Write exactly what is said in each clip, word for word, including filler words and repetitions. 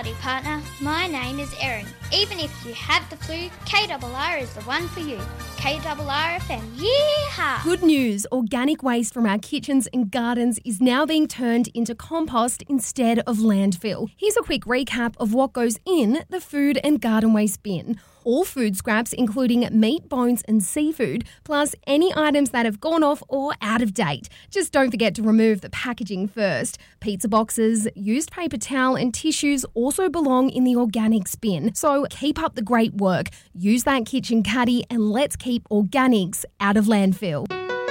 Dolly Partner. My name is Erin. Even if you have the flu, K R R is the one for you. K R R F M, yeehaw! Good news, organic waste from our kitchens and gardens is now being turned into compost instead of landfill. Here's a quick recap of what goes in the food and garden waste bin. All food scraps, including meat, bones and seafood, plus any items that have gone off or out of date. Just don't forget to remove the packaging first. Pizza boxes, used paper towel and tissues also belong in the organics bin. So keep up the great work. Use that kitchen caddy and let's keep organics out of landfill.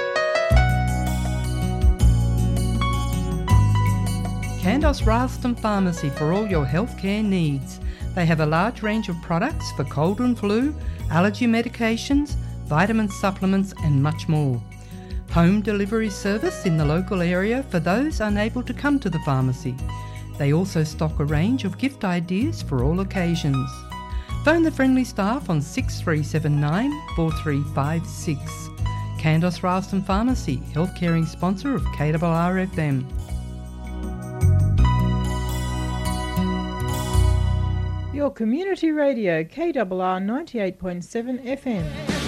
Candos Ralston Pharmacy for all your healthcare needs. They have a large range of products for cold and flu, allergy medications, vitamin supplements and much more. Home delivery service in the local area for those unable to come to the pharmacy. They also stock a range of gift ideas for all occasions. Phone the friendly staff on six three seven nine, four three five six. Candos Ralston Pharmacy, health-caring sponsor of K R R F M. Your community radio, K R R ninety-eight point seven F M.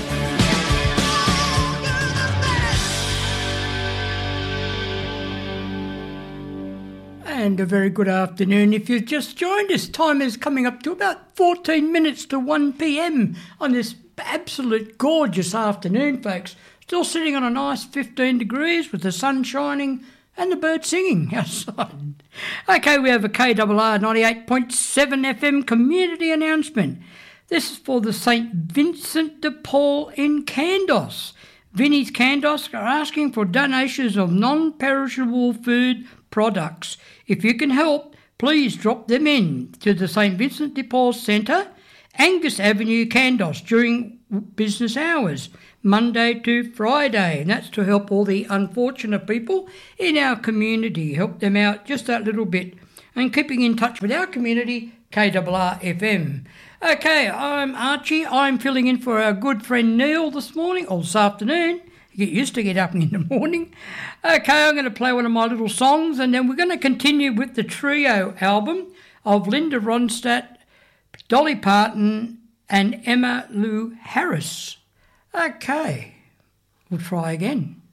And a very good afternoon. If you've just joined us, time is coming up to about fourteen minutes to one p m on this absolute gorgeous afternoon, folks. Still sitting on a nice fifteen degrees with the sun shining and the birds singing outside. Okay, we have a K R R ninety-eight point seven F M community announcement. This is for the Saint Vincent de Paul in Candos. Vinnie's Candos are asking for donations of non-perishable food products. If you can help, please drop them in to the Saint Vincent de Paul Centre, Angus Avenue, Candos, during business hours, Monday to Friday, and that's to help all the unfortunate people in our community, help them out just that little bit, and keeping in touch with our community, K R R F M. Okay, I'm Archie. I'm filling in for our good friend Neil this morning, or this afternoon. You get used to get up in the morning. Okay, I'm going to play one of my little songs, and then we're going to continue with the trio album of Linda Ronstadt, Dolly Parton, and Emma Lou Harris. Okay, we'll try again.